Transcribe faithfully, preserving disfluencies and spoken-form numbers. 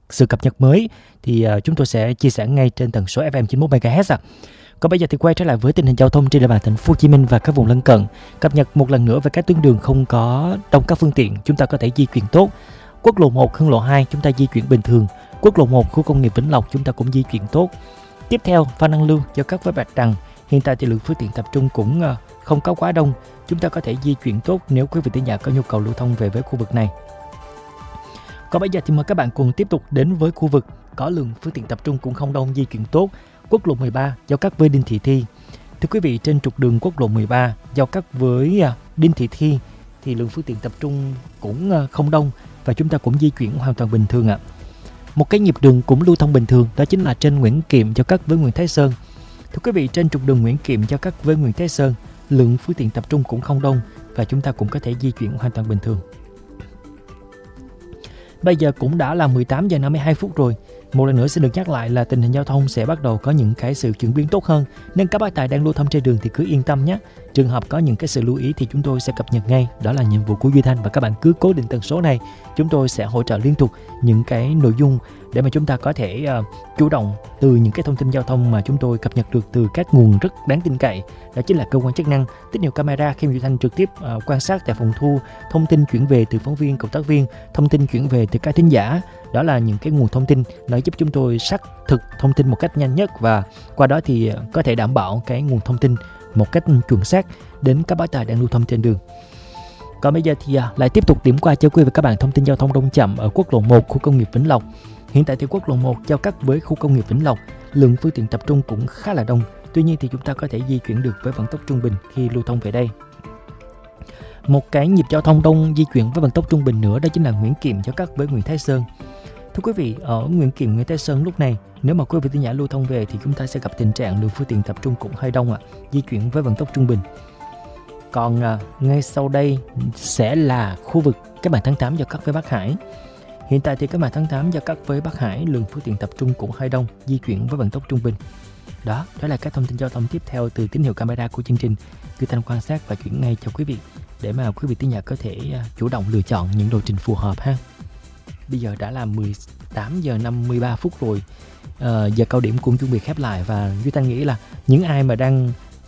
sự cập nhật mới thì uh, chúng tôi sẽ chia sẻ ngay trên tần số ép em chín mươi mốt mê ga héc. À. Còn bây giờ thì quay trở lại với tình hình giao thông trên địa bàn thành phố Hồ Chí Minh và các vùng lân cận. Cập nhật một lần nữa về các tuyến đường không có đông các phương tiện, chúng ta có thể di chuyển tốt. Quốc lộ một, Hưng lộ hai chúng ta di chuyển bình thường. Quốc lộ một, khu công nghiệp Vĩnh Lộc chúng ta cũng di chuyển tốt. Tiếp theo, Phan Đăng Lưu giao cắt với Bạch Đằng, hiện tại thì lượng phương tiện tập trung cũng uh, không có quá đông, chúng ta có thể di chuyển tốt nếu quý vị tới nhà có nhu cầu lưu thông về với khu vực này. Còn bây giờ thì mời các bạn cùng tiếp tục đến với khu vực có lượng phương tiện tập trung cũng không đông, di chuyển tốt. Quốc lộ mười ba giao cắt với Đinh Thị Thi. Thưa quý vị, trên trục đường quốc lộ mười ba giao cắt với uh, Đinh Thị Thi thì lượng phương tiện tập trung cũng uh, không đông và chúng ta cũng di chuyển hoàn toàn bình thường ạ. À. Một cái nhịp đường cũng lưu thông bình thường, đó chính là trên Nguyễn Kiệm giao cắt với Nguyễn Thái Sơn. Thưa quý vị, trên trục đường Nguyễn Kiệm giao cắt với Nguyễn Thái Sơn, lượng phương tiện tập trung cũng không đông và chúng ta cũng có thể di chuyển hoàn toàn bình thường. Bây giờ cũng đã là mười tám giờ năm mươi hai phút rồi. Một lần nữa xin được nhắc lại là tình hình giao thông sẽ bắt đầu có những cái sự chuyển biến tốt hơn, nên các bác tài đang lưu thông trên đường thì cứ yên tâm nhé. Trường hợp có những cái sự lưu ý thì chúng tôi sẽ cập nhật ngay, đó là nhiệm vụ của Duy Thanh, và các bạn cứ cố định tần số này, chúng tôi sẽ hỗ trợ liên tục những cái nội dung để mà chúng ta có thể uh, chủ động từ những cái thông tin giao thông mà chúng tôi cập nhật được từ các nguồn rất đáng tin cậy, đó chính là cơ quan chức năng, tín hiệu camera khi Duy Thanh trực tiếp uh, quan sát tại phòng thu, thông tin chuyển về từ phóng viên, cộng tác viên, thông tin chuyển về từ các thính giả. Đó là những cái nguồn thông tin nó giúp chúng tôi xác thực thông tin một cách nhanh nhất, và qua đó thì có thể đảm bảo cái nguồn thông tin một cách chuẩn xác đến các bác tài đang lưu thông trên đường. Còn bây giờ thì lại tiếp tục điểm qua cho quý vị và các bạn thông tin giao thông đông chậm ở quốc lộ một, khu công nghiệp Vĩnh Lộc. Hiện tại thì quốc lộ một giao cắt với khu công nghiệp Vĩnh Lộc, lượng phương tiện tập trung cũng khá là đông. Tuy nhiên thì chúng ta có thể di chuyển được với vận tốc trung bình khi lưu thông về đây. Một cái nhịp giao thông đông di chuyển với vận tốc trung bình nữa, đó chính là Nguyễn Kiệm giao cắt với Nguyễn Thái Sơn. Thưa quý vị, ở Nguyễn Kiệm, Nguyễn Thái Sơn lúc này, nếu mà quý vị tới nhà lưu thông về thì chúng ta sẽ gặp tình trạng lượng phương tiện tập trung cũng hơi đông ạ, à, di chuyển với vận tốc trung bình. Còn à, ngay sau đây sẽ là khu vực các bạn tháng tám giao cắt với Bắc Hải. Hiện tại thì các bạn tháng tám giao cắt với Bắc Hải, lượng phương tiện tập trung cũng hơi đông, di chuyển với vận tốc trung bình. Đó, đó là các thông tin giao thông tiếp theo từ tín hiệu camera của chương trình. Duy Thanh quan sát và chuyển ngay cho quý vị để mà quý vị tới nhà có thể chủ động lựa chọn những lộ trình phù hợp ha. Bây giờ đã là mười tám giờ năm mươi ba phút rồi. À, giờ cao điểm cũng chuẩn bị khép lại, và Duy Thanh nghĩ là những ai mà đang